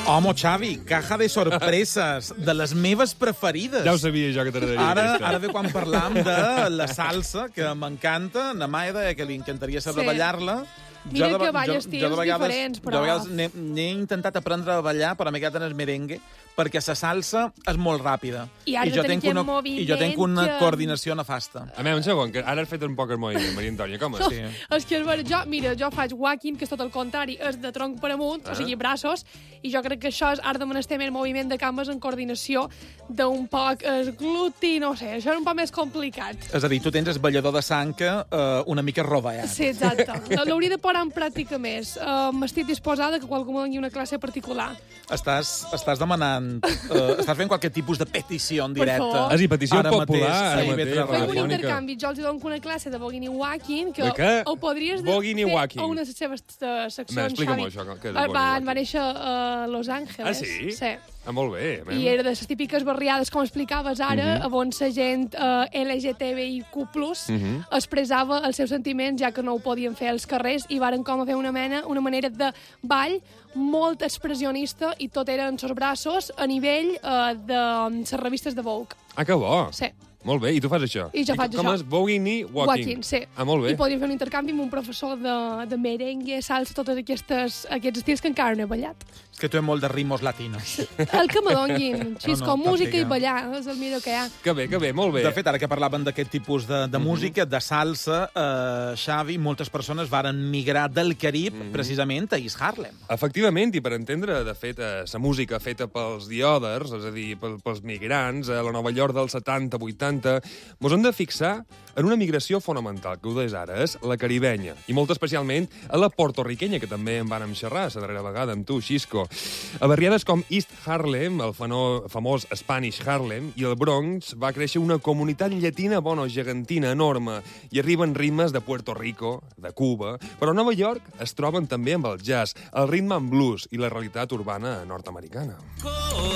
Home, Xavi, caja de sorpreses, de les meves preferides. Ja ho sabia jo que t'agradaria. Ara ve quan parlam de la salsa, que m'encanta. Na Maia deia que li encantaria saber ballar-la. Mira que balla estils diferents, però... Jo de vegades n'he intentat aprendre a ballar, però m'he quedat en el merengue, perquè la salsa és molt ràpida. I jo tinc una coordinació nefasta. A veure, un segon, que ara has fet un poc el moviment, Maria Antònia, com és? Sí. És que, jo faig walking, que és tot el contrari, és de tronc per amunt, o sigui, braços, i jo crec que això és art de menester més moviment de cames en coordinació d'un poc el gluti, no sé, això és un poc més complicat. És a dir, tu tens el ballador de sanca una mica rovellat. Sí, exacte. L'hauria de posar en pràctica més. M'estic disposada que qualcú me doni una classe particular. Estàs demanant... estàs fent qualque tipus de petició en directe. Per favor. És a dir, petició Ara popular. mateix, Fem un intercanvi. Jo els dono una classe de Bogini Walking, que de què? ho podries Bogini fer Walking. a una de les seves seccions, Explica'm això, què és el Bogini Walking? Va néixer a Los Angeles. Ah, sí? Sí. Ah, molt bé. I era de les típiques barriades, com explicaves ara, on la gent LGTBIQ+, expressava els seus sentiments, ja que no ho podien fer als carrers, i varen com a fer una manera de ball molt expressionista, i tot era en els braços a nivell de les revistes de Vogue. Ah, que bo. Sí. Molt bé, i tu fas això? I jo faig com això. és Bogini Walking? Sí. Ah, molt bé. I podríem fer un intercanvi amb un professor de merengue, salsa, tots aquests estils que encara no he ballat. És que tu ets molt de ritmos latinos. El que me donguin, xisco, No, música i pràctica. ballar, és el millor que hi ha. Que bé, molt bé. De fet, ara que parlaven d'aquest tipus de música, de salsa, Xavi, moltes persones varen migrar del Carib precisament a East Harlem. Efectivament, i per entendre, de fet, la música feta pels The Others, és a dir, pels migrants, a la Nova York dels 70-80, mos hem de fixar en una migració fonamental, que ho deies ara, és la caribenya, i molt especialment a la portorriquenya, que també en vàrem xerrar la darrera vegada amb tu, Xisco. A barriades com East Harlem, el famós Spanish Harlem, i el Bronx va créixer una comunitat llatina, gegantina, enorme, i arriben ritmes de Puerto Rico, de Cuba, però a Nova York es troben també amb el jazz, el ritme en blues i la realitat urbana nord-americana.